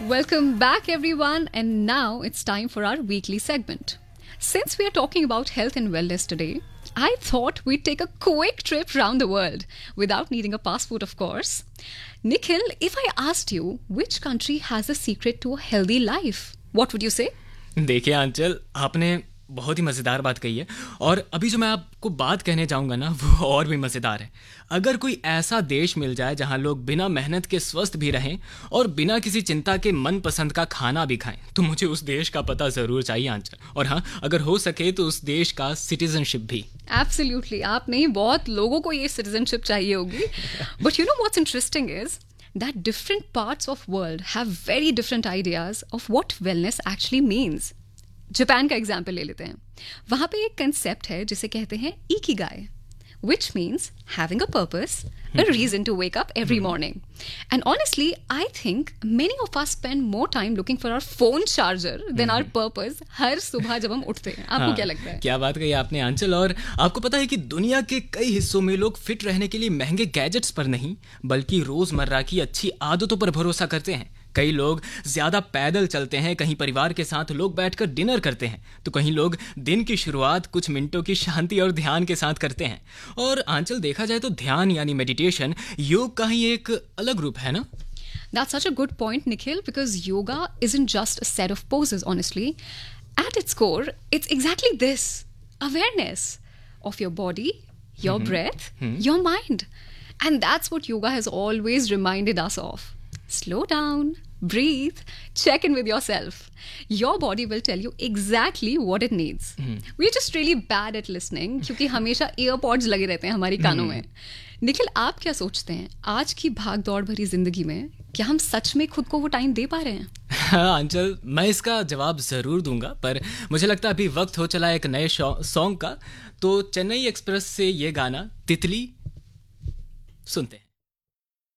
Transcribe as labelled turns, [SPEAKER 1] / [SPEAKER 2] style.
[SPEAKER 1] Welcome back, everyone, and now it's time for our weekly segment. Since we are talking about health and wellness today, I thought we'd take a quick trip around the world without needing a passport, of course. Nikhil, if I asked you which country has the secret to a healthy life, what would you say?
[SPEAKER 2] देखिए आंचल, आपने बहुत ही मज़ेदार बात कही है और अभी जो मैं आपको बात कहने जाऊंगा ना वो और भी मज़ेदार है। अगर कोई ऐसा देश मिल जाए जहां लोग बिना मेहनत के स्वस्थ भी रहें और बिना किसी चिंता के मनपसंद का खाना भी खाएं, तो मुझे उस देश का पता ज़रूर चाहिए आंचल। और हाँ, अगर हो सके तो उस देश का सिटीजनशिप भी।
[SPEAKER 1] एब्सोल्युटली, आप नहीं, बहुत लोगों को ये सिटीजनशिप चाहिए होगी। But you know what's interesting is that different parts of world have very different ideas of what wellness actually means. Japan का एग्जाम्पल ले लेते हैं। वहाँ पे एक कंसेप्ट है जिसे कहते हैं Ikigai, which means having a purpose, a reason to wake up every morning. And honestly, I think many of us spend more time looking for our phone charger than our purpose हर सुबह जब हम उठते हैं। आपको क्या लगता है?
[SPEAKER 2] क्या बात कही आपने आंचल। और आपको पता है कि दुनिया के कई हिस्सों में लोग फिट रहने के लिए महंगे गैजेट्स पर नहीं बल्कि रोजमर्रा की अच्छी आदतों पर भरोसा करते हैं। कई लोग ज्यादा पैदल चलते हैं, कहीं परिवार के साथ लोग बैठकर डिनर करते हैं, तो कहीं लोग दिन की शुरुआत कुछ मिनटों की शांति और ध्यान के साथ करते हैं। और आंचल, देखा जाए तो ध्यान यानी मेडिटेशन योग का ही एक अलग रूप है ना।
[SPEAKER 1] That's such a good point, Nikhil, because yoga isn't just a set of poses, honestly. At its core, it's exactly this: awareness of your body, your breath, your mind. And that's what yoga has always reminded us of. Slow down, breathe, check in with yourself. Your body will tell you exactly what it needs. We're just really bad at listening क्योंकि हमेशा earpods लगे रहते हैं हमारी कानों में। निखिल, आप क्या सोचते हैं, आज की भाग दौड़ भरी जिंदगी में क्या हम सच में खुद को वो टाइम दे पा रहे हैं?
[SPEAKER 2] हाँ अंचल, मैं इसका जवाब ज़रूर दूंगा, पर मुझे लगता है अभी वक्त हो चला एक नए सॉन्ग का। तो चेन्नई एक्सप्रेस से ये गाना तितली सुनते हैं।